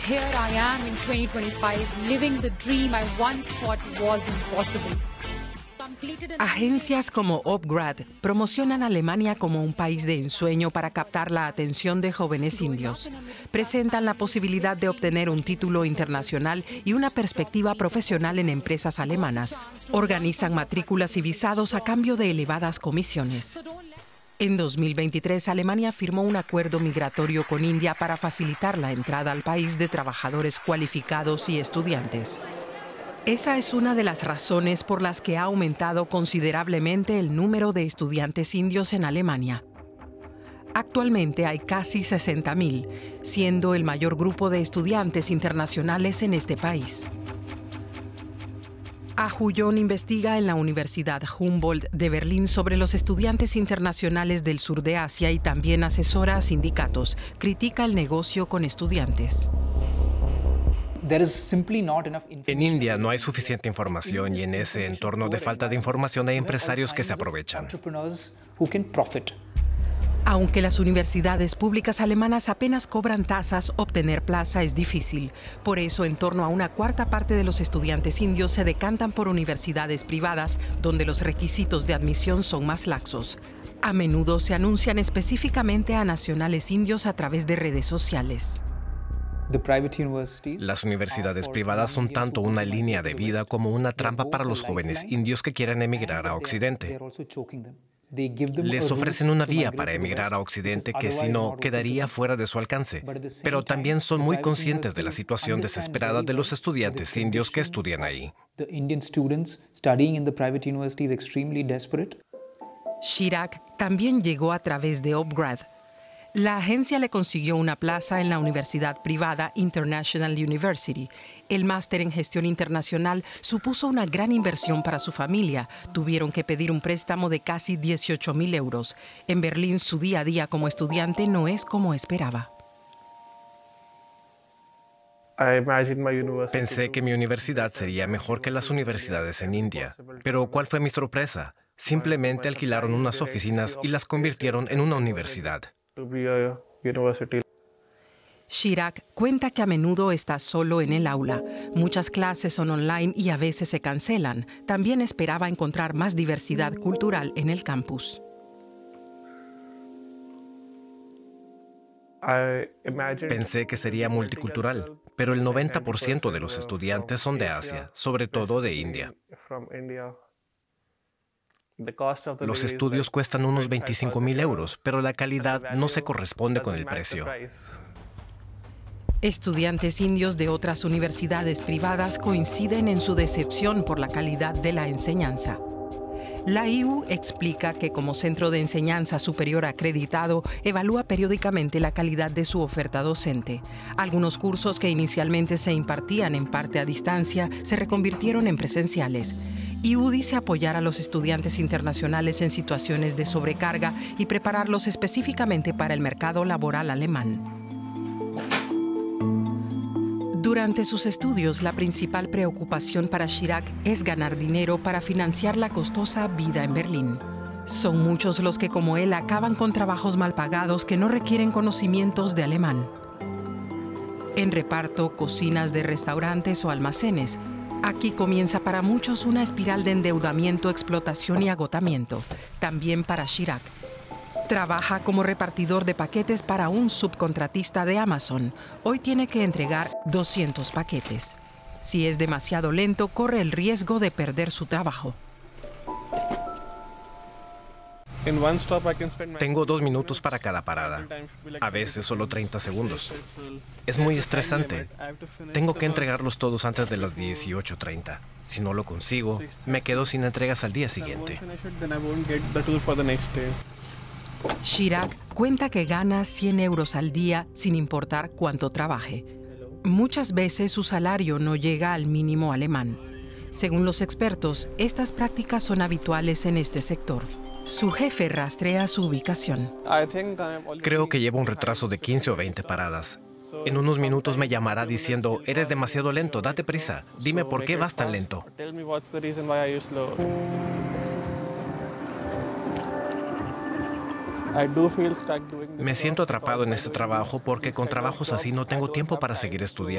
here I am in 2025, living the dream I once thought was impossible. Agencias como Upgrad promocionan a Alemania como un país de ensueño para captar la atención de jóvenes indios. Presentan la posibilidad de obtener un título internacional y una perspectiva profesional en empresas alemanas. Organizan matrículas y visados a cambio de elevadas comisiones. En 2023, Alemania firmó un acuerdo migratorio con India para facilitar la entrada al país de trabajadores cualificados y estudiantes. Esa es una de las razones por las que ha aumentado considerablemente el número de estudiantes indios en Alemania. Actualmente hay casi 60.000, siendo el mayor grupo de estudiantes internacionales en este país. Ahullón investiga en la Universidad Humboldt de Berlín sobre los estudiantes internacionales del sur de Asia y también asesora a sindicatos. Critica el negocio con estudiantes. En India no hay suficiente información y en ese entorno de falta de información hay empresarios que se aprovechan. Aunque las universidades públicas alemanas apenas cobran tasas, obtener plaza es difícil. Por eso, en torno a una cuarta parte de los estudiantes indios se decantan por universidades privadas, donde los requisitos de admisión son más laxos. A menudo se anuncian específicamente a nacionales indios a través de redes sociales. Las universidades privadas son tanto una línea de vida como una trampa para los jóvenes indios que quieren emigrar a Occidente. Les ofrecen una vía para emigrar a Occidente que, si no, quedaría fuera de su alcance. Pero también son muy conscientes de la situación desesperada de los estudiantes indios que estudian ahí. Chirac también llegó a través de Upgrad. La agencia le consiguió una plaza en la universidad privada International University. El máster en gestión internacional supuso una gran inversión para su familia. Tuvieron que pedir un préstamo de casi 18.000 euros. En Berlín, su día a día como estudiante no es como esperaba. Pensé que mi universidad sería mejor que las universidades en India. Pero ¿cuál fue mi sorpresa? Simplemente alquilaron unas oficinas y las convirtieron en una universidad. Chirac cuenta que a menudo está solo en el aula. Muchas clases son online y a veces se cancelan. También esperaba encontrar más diversidad cultural en el campus. Pensé que sería multicultural, pero el 90% de los estudiantes son de Asia, sobre todo de India. Los estudios cuestan unos 25.000 euros, pero la calidad no se corresponde con el precio. Estudiantes indios de otras universidades privadas coinciden en su decepción por la calidad de la enseñanza. La IU explica que como centro de enseñanza superior acreditado, evalúa periódicamente la calidad de su oferta docente. Algunos cursos que inicialmente se impartían en parte a distancia se reconvirtieron en presenciales. IU dice apoyar a los estudiantes internacionales en situaciones de sobrecarga y prepararlos específicamente para el mercado laboral alemán. Durante sus estudios, la principal preocupación para Chirac es ganar dinero para financiar la costosa vida en Berlín. Son muchos los que, como él, acaban con trabajos mal pagados que no requieren conocimientos de alemán. En reparto, cocinas de restaurantes o almacenes. Aquí comienza para muchos una espiral de endeudamiento, explotación y agotamiento. También para Chirac. Trabaja como repartidor de paquetes para un subcontratista de Amazon. Hoy tiene que entregar 200 paquetes. Si es demasiado lento, corre el riesgo de perder su trabajo. Tengo 2 minutos para cada parada. A veces solo 30 segundos. Es muy estresante. Tengo que entregarlos todos antes de las 18:30. Si no lo consigo, me quedo sin entregas al día siguiente. Chirac cuenta que gana 100 euros al día sin importar cuánto trabaje. Muchas veces su salario no llega al mínimo alemán. Según los expertos, estas prácticas son habituales en este sector. Su jefe rastrea su ubicación. Creo que llevo un retraso de 15 o 20 paradas. En unos minutos me llamará diciendo, eres demasiado lento, date prisa. Dime por qué vas tan lento. Me siento atrapado en este trabajo porque con trabajos así no tengo tiempo para seguir estudiando.